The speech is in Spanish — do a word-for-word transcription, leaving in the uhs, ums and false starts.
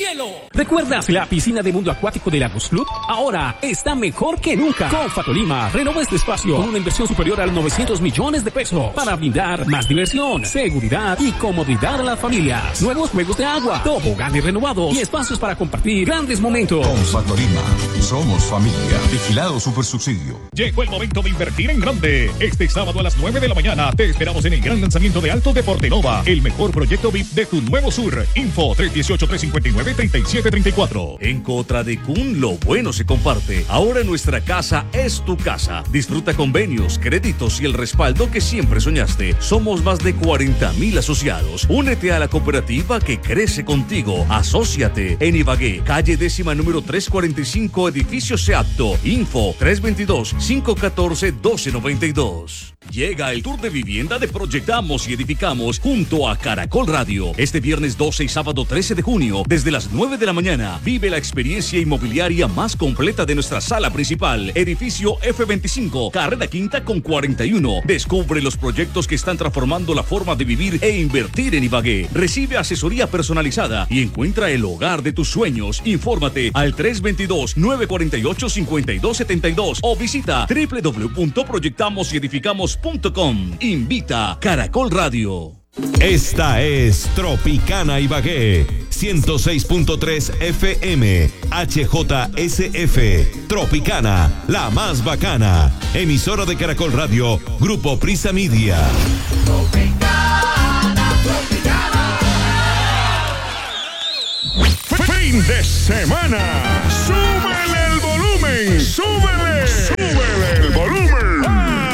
cielo. ¿Recuerdas la piscina de mundo acuático de Lagos Club? Ahora está mejor que nunca. Con Fatolima, renova este espacio con una inversión superior a los novecientos millones de pesos para brindar más diversión, seguridad y comodidad a las familias. Nuevos juegos de agua, toboganes renovados y espacios para compartir grandes momentos. Con Fatolima, somos familia. Vigilado Supersubsidio. Llegó el momento de invertir en grande. Este sábado a las nueve de la mañana te esperamos en el gran lanzamiento de Alto de Portenova, el mejor proyecto V I P de tu nuevo sur. Info tres uno ocho, tres cinco nueve, tres siete tres cuatro. En Cotradecún lo bueno se comparte. Ahora nuestra casa es tu casa. Disfruta convenios, créditos y el respaldo que siempre soñaste. Somos más de cuarenta mil asociados. Únete a la cooperativa que crece contigo. Asóciate en Ibagué, calle décima número trescientos cuarenta y cinco, edificio Seapto. Info tres dos dos, cinco uno cuatro, uno dos nueve dos. Llega el tour de vivienda de Proyectamos y Edificamos junto a Caracol Radio. Este viernes doce y sábado trece de junio, desde las nueve de la mañana, vive la experiencia inmobiliaria más completa de nuestra sala principal, edificio F veinticinco, carrera quinta con cuarenta y uno. Descubre los proyectos que están transformando la forma de vivir e invertir en Ibagué. Recibe asesoría personalizada y encuentra el hogar de tus sueños. Infórmate al tres dos dos, nueve cuatro ocho, cinco dos siete dos o visita doble u doble u doble u punto proyectamos y edificamos punto com. Invita Caracol Radio. Esta es Tropicana Ibagué, ciento seis punto tres F M, H J S F. Tropicana, la más bacana. Emisora de Caracol Radio, Grupo Prisa Media. Tropicana, Tropicana. Fin de semana. Súbele el volumen. Súbele